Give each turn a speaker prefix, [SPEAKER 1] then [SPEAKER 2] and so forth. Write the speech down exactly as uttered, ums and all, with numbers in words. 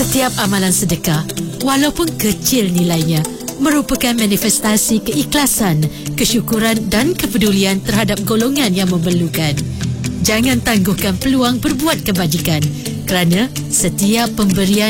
[SPEAKER 1] Setiap amalan sedekah, walaupun kecil nilainya, merupakan manifestasi keikhlasan, kesyukuran dan kepedulian terhadap golongan yang memerlukan. Jangan tangguhkan peluang berbuat kebajikan, kerana setiap pemberian